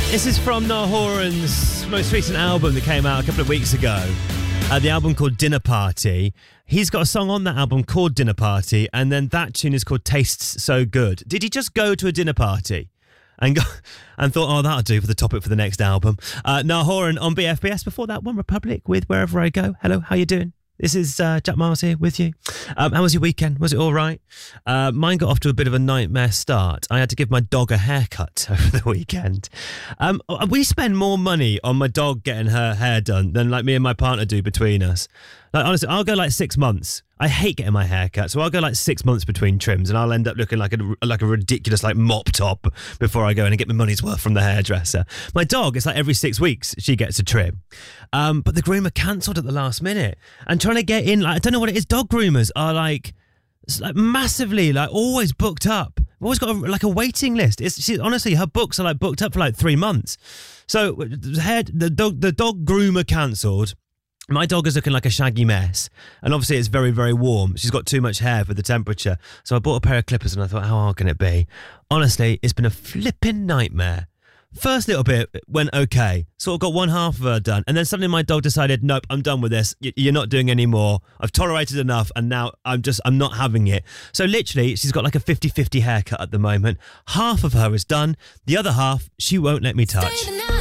This is from Niall Horan's most recent album that came out a couple of weeks ago. The album called Dinner Party. He's got a song on that album called Dinner Party, and then that tune is called Tastes So Good. Did he just go to a dinner party and thought, oh, that'll do for the topic for the next album? Niall Horan on BFBS. Before that, One Republic with Wherever I Go. Hello, how you doing? This is Jack Miles here with you. How was your weekend? Was it all right? Mine got off to a bit of a nightmare start. I had to give my dog a haircut over the weekend. We spend more money on my dog getting her hair done than like me and my partner do between us. Like honestly, I'll go like 6 months. I hate getting my hair cut, so I'll go like 6 months between trims, and I'll end up looking like a ridiculous like mop top before I go in and get my money's worth from the hairdresser. My dog, it's like every 6 weeks she gets a trim, but the groomer cancelled at the last minute, and trying to get in, like I don't know what it is. Dog groomers are like massively like always booked up. We've always got a waiting list. Honestly, her books are like booked up for like 3 months. So the dog groomer cancelled. My dog is looking like a shaggy mess, and obviously it's very, very warm. She's got too much hair for the temperature. So I bought a pair of clippers and I thought, how hard can it be? Honestly, it's been a flipping nightmare. First little bit went okay, sort of got one half of her done, and then suddenly my dog decided, nope, I'm done with this. You're not doing any more. I've tolerated enough, and now I'm not having it. So literally, she's got like a 50-50 haircut at the moment. Half of her is done. The other half, she won't let me touch.